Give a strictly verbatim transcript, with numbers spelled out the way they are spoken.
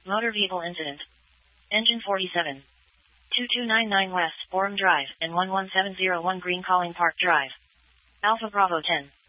Motor vehicle incident. Engine forty-seven. two two nine nine West, Borum Drive, and one one seven zero one Green Calling Park Drive. Alpha Bravo ten.